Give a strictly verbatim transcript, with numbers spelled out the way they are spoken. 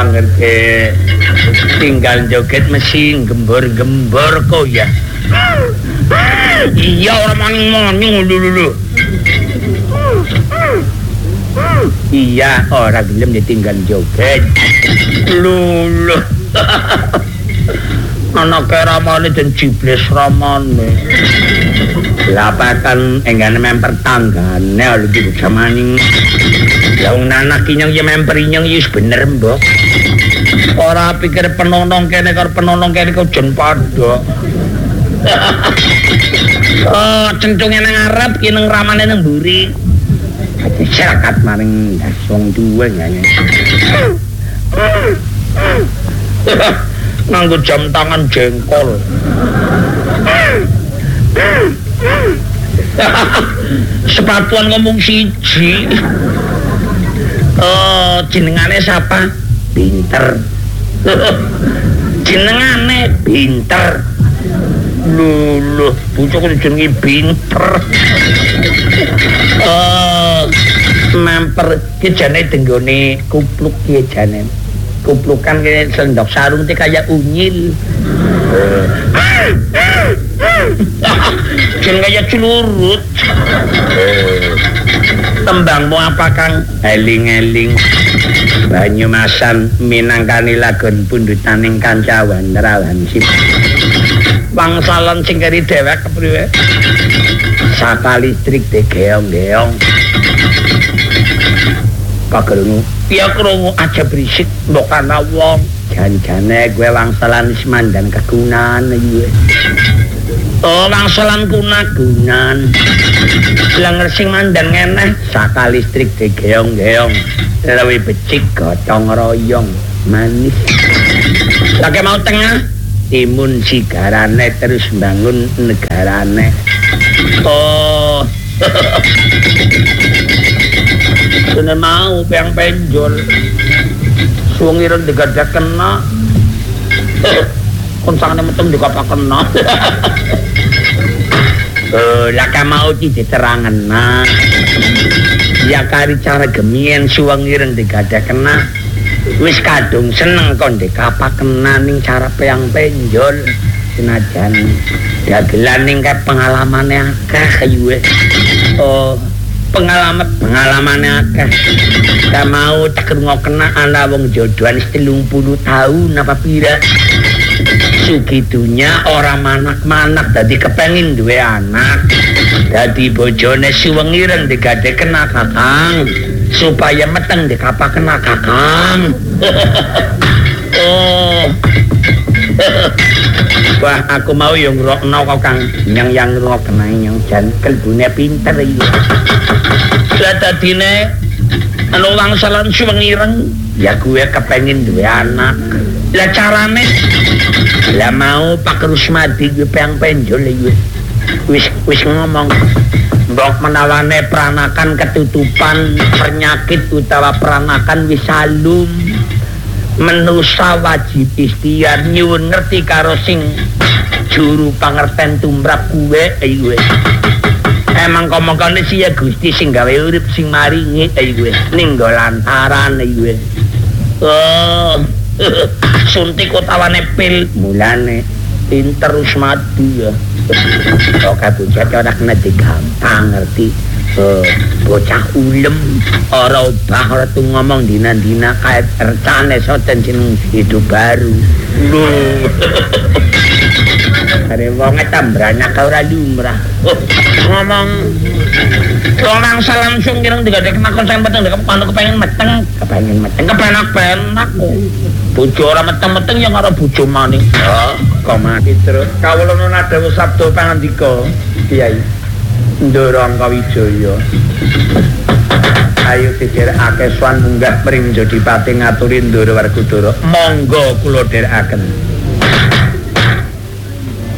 ngerti tinggal joget mesin gembor-gembor kok ya. Iya orang maning-maning lho. Iya orang gelem ditinggal joget. Lho. Anak ramane dan ciblis ramane. Lapakan enggak memper tanggane lho iki jamaning. Ya wong anak ki nyang ya memper nyang wis bener mbok. Ora pikir penonong kene karo penonong kene kok jen padha. Oh, centunge nang ngarep ki nang ramane nang mburi. Masyarakat maring wong duwe nyanyi. Nganggo jam tangan jengkol. Sepatuan ngomong siji. Oh, jenengane siapa? Pinter. Jenengane pinter. Luluh, bocah kok jenenge pinter. Oh, memper ki jane denggone kupluk ki jane. Kuplukan kayak sendok sarung itu kayak unyil. Jangan kayak celurut. Tembangmu apa Kang? Eling-eling Banyumasan minangkani lagon pundutaning kancawan rawan sip. Wangsalan sing keri dhewek kepriwe? Saka listrik digeong-geong. Kagerungu ya krungu aja berisik mbok ana wong jan-jane kowe wangsalan wis mandan kegunan iki. Oh wangsalan kunagunan. Lenger sing mandan ngeneh saka listrik digeong-geong. Lewi becik gotong royong manis. Lagi mau tengah timun sigarane terus bangun negarane. Oh Sune mau peang penjol suwengireng digadak kena konsangane meteng juga apa kena. Eh laka mau diterangan nah ya kari cara gemien suwengireng digadak kena wis kadung seneng kon dikapa kena ning cara peang penjol senajan dagelan ning pengalamane akeh kayuwe. Oh pengalaman pengalamannya akeh. Gak mau cekrungo kena ana wong jodohan telung puluh tahun apa pira. Sugitunya orang manak-manak dadi kepengin duwe anak. Dadi bojone suwengireng digade kena Kakang supaya meteng dikapa kena Kakang. Oh. Wah aku mau yang ngrokno kok Kang yang yang ngrokno yang jan kelbune pinter iki. Lah dadine anu wangsalan suwengireng ya gue kepengin duwe anak. Lah carane lah mau Pak Rusmadi gue peang penjol iki. Wis wis ngomong mbok menawane peranakan ketutupan penyakit utawa peranakan wis salum. Menusa wajib ikhtiar nyuwun ngerti karo sing juru pangerten tumrap kuwe ayo. Emang komongane sih ya Gusti sing gawe urip sing maringi ayo ning nggo lantaran ayo. Oh suntik utawane pil mulane pinter Rusmadi ya. Kok kabujat ora kena digampang ngerti. Uh, bocah ulem ora obah ora tuh ngomong dina-dina kait rencane soten jeneng hidup baru lho. Are wong tambranya ka ora lumrah. Oh, ngomong orang salam sung kirang digadek nakon sing meteng kepanu kepengin meteng, kepengin meteng kepenak-penak kok. Bojo ora meteng-meteng ya karo bojo maning. Oh, kok mati terus. Kawula nada sabda pangandika, Kiai. Ndorong Kawijaya. Ayo didherekake swan munggah mring Jodipati ngaturi Ndoro Werkudara. Monggo kula dherekaken.